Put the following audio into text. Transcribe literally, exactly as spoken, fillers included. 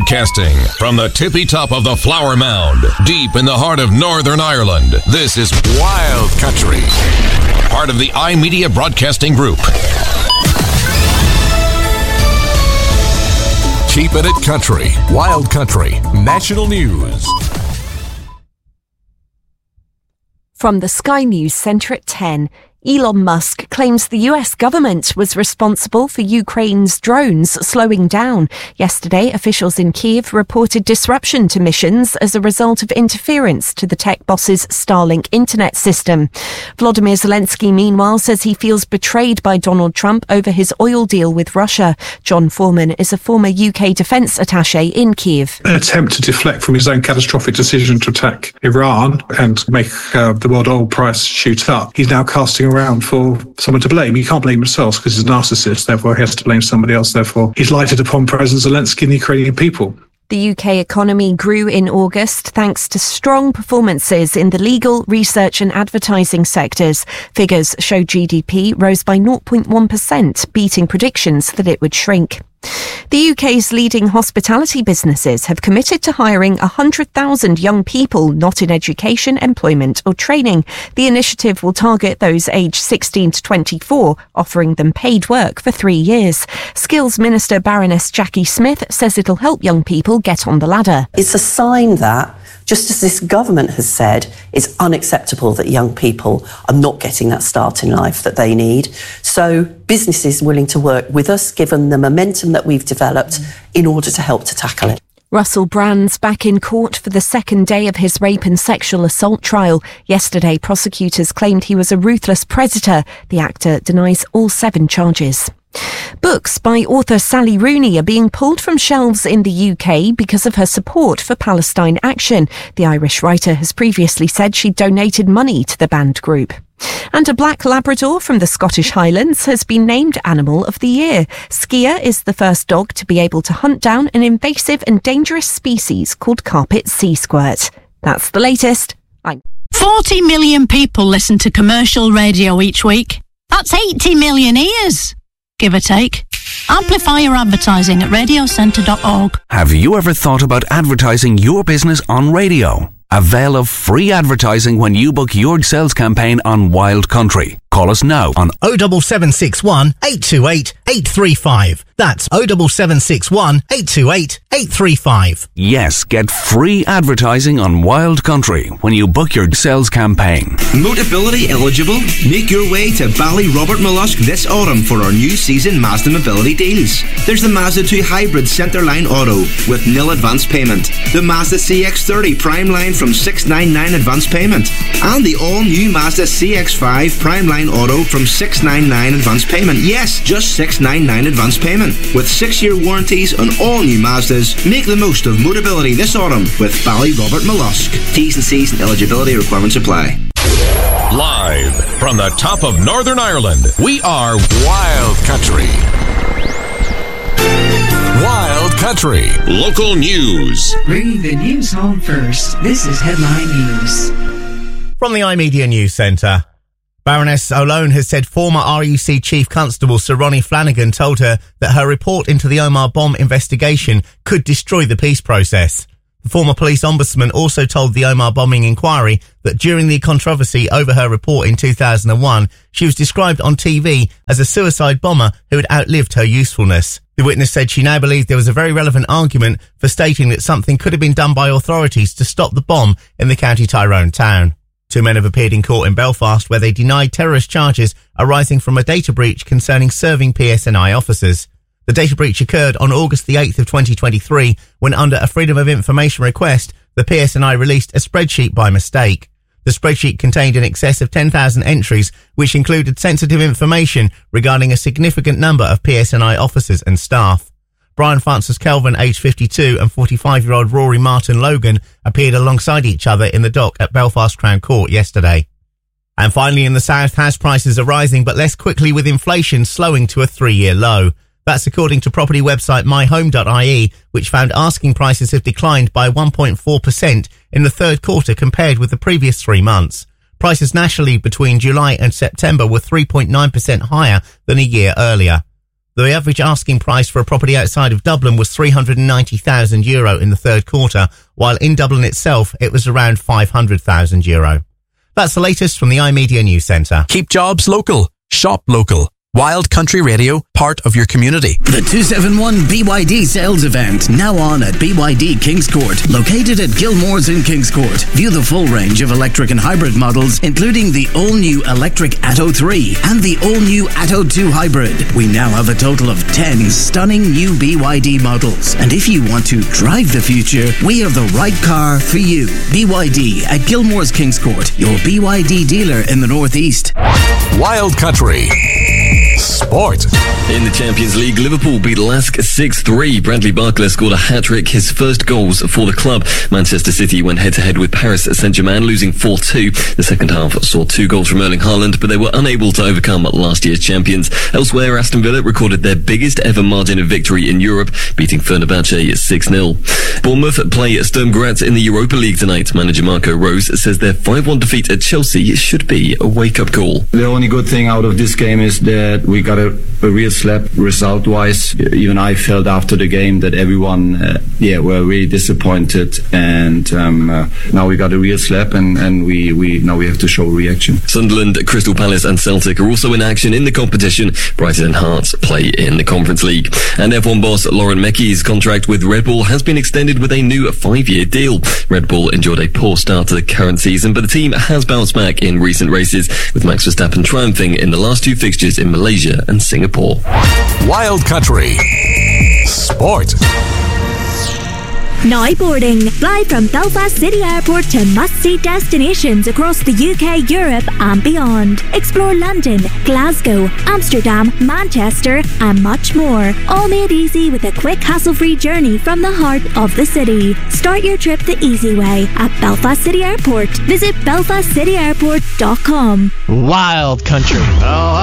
Broadcasting from the tippy top of the Flower Mound, deep in the heart of Northern Ireland, this is Wild Country, part of the iMedia Broadcasting Group. Keep it at country. Wild Country National News. From the Sky News Centre at ten, Elon Musk claims the U S government was responsible for Ukraine's drones slowing down. Yesterday, officials in Kyiv reported disruption to missions as a result of interference to the tech boss's Starlink internet system. Volodymyr Zelensky, meanwhile, says he feels betrayed by Donald Trump over his oil deal with Russia. John Foreman is a former U K defence attaché in Kyiv. An attempt to deflect from his own catastrophic decision to attack Iran and make uh, the world oil price shoot up. He's now casting around for someone to blame. He can't blame himself because he's a narcissist, therefore he has to blame somebody else. Therefore, he's lighted upon President Zelensky and the Ukrainian people. The U K economy grew in August thanks to strong performances in the legal, research and advertising sectors. Figures show G D P rose by zero point one percent, beating predictions that it would shrink. The U K's leading hospitality businesses have committed to hiring one hundred thousand young people not in education, employment or training. The initiative will target those aged sixteen to twenty-four, offering them paid work for three years. Skills Minister Baroness Jackie Smith says it'll help young people get on the ladder. It's a sign that, just as this government has said, it's unacceptable that young people are not getting that start in life that they need. So businesses willing to work with us, given the momentum that we've developed in order to help to tackle it. Russell Brand's back in court for the second day of his rape and sexual assault trial. Yesterday, prosecutors claimed he was a ruthless predator. The actor denies all seven charges. Books by author Sally Rooney are being pulled from shelves in the U K because of her support for Palestine Action. The Irish writer has previously said she donated money to the banned group. And a black Labrador from the Scottish Highlands has been named Animal of the Year. Skia is the first dog to be able to hunt down an invasive and dangerous species called carpet sea squirt. That's the latest. I'm forty million people listen to commercial radio each week. That's eighty million ears, give or take. Amplify your advertising at radio centre dot org. Have you ever thought about advertising your business on radio? Avail of free advertising when you book your sales campaign on Wild Country. Call us now on oh seven seven six one, eight two eight, eight three five. That's oh seven seven six one, eight two eight, eight three five. Yes, get free advertising on Wild Country when you book your sales campaign. Motability eligible? Make your way to Ballyrobert Mollusk this autumn for our new season Mazda Mobility deals. There's the Mazda two Hybrid Centerline Auto with nil advance payment, the Mazda C X thirty Prime Line from six hundred ninety-nine advance payment, and the all-new Mazda C X five Prime Line Auto from six hundred ninety-nine advance payment. Yes, just six hundred ninety-nine advance payment. With six-year warranties on all new Mazdas, make the most of Motability this autumn with Ballyrobert Mollusk. T's and C's and eligibility requirements apply. Live from the top of Northern Ireland, we are Wild Country. Wild Country local news. Bringing the news home first. This is Headline News. From the iMedia News Centre. Baroness O'Lone has said former R U C Chief Constable Sir Ronnie Flanagan told her that her report into the Omagh bomb investigation could destroy the peace process. The former police ombudsman also told the Omagh bombing inquiry that during the controversy over her report in two thousand one, she was described on T V as a suicide bomber who had outlived her usefulness. The witness said she now believed there was a very relevant argument for stating that something could have been done by authorities to stop the bomb in the County Tyrone town. Two men have appeared in court in Belfast where they denied terrorist charges arising from a data breach concerning serving P S N I officers. The data breach occurred on August the eighth of twenty twenty-three when, under a Freedom of Information request, the P S N I released a spreadsheet by mistake. The spreadsheet contained in excess of ten thousand entries, which included sensitive information regarding a significant number of P S N I officers and staff. Brian Francis Kelvin, aged fifty-two, and forty-five-year-old Rory Martin Logan appeared alongside each other in the dock at Belfast Crown Court yesterday. And finally, in the south, house prices are rising, but less quickly, with inflation slowing to a three-year low. That's according to property website my home dot I E, which found asking prices have declined by one point four percent in the third quarter compared with the previous three months. Prices nationally between July and September were three point nine percent higher than a year earlier. The average asking price for a property outside of Dublin was three hundred ninety thousand euro in the third quarter, while in Dublin itself it was around five hundred thousand euro. That's the latest from the iMedia News Centre. Keep jobs local. Shop local. Wild Country Radio, part of your community. The two seventy-one B Y D sales event, now on at B Y D Kingscourt, located at Gilmore's in Kingscourt. View the full range of electric and hybrid models, including the all-new electric Atto three and the all-new Atto two hybrid. We now have a total of ten stunning new B Y D models. And if you want to drive the future, we have the right car for you. B Y D at Gilmore's Kingscourt, your B Y D dealer in the Northeast. Wild Country Sport. In the Champions League, Liverpool beat Lask six three. Bradley Barcola scored a hat-trick, his first goals for the club. Manchester City went head-to-head with Paris Saint-Germain, losing four two. The second half saw two goals from Erling Haaland, but they were unable to overcome last year's champions. Elsewhere, Aston Villa recorded their biggest ever margin of victory in Europe, beating Fenerbahce six nil. Bournemouth play Sturm Graz in the Europa League tonight. Manager Marco Rose says their five one defeat at Chelsea should be a wake-up call. The only good thing out of this game is that we got a, a real slap result-wise. Even I felt after the game that everyone, uh, yeah, were really disappointed, and um, uh, now we got a real slap, and, and we, we now we have to show reaction. Sunderland, Crystal Palace and Celtic are also in action in the competition. Brighton and Hearts play in the Conference League. And F one boss Lauren Mecky's contract with Red Bull has been extended with a new five-year deal. Red Bull enjoyed a poor start to the current season, but the team has bounced back in recent races, with Max Verstappen triumphing in the last two fixtures in Malaysia and Singapore. Wild Country Sport. Now boarding. Fly from Belfast City Airport to must-see destinations across the U K, Europe and beyond. Explore London, Glasgow, Amsterdam, Manchester and much more. All made easy with a quick, hassle-free journey from the heart of the city. Start your trip the easy way at Belfast City Airport. Visit belfast city airport dot com. Wild Country. Oh,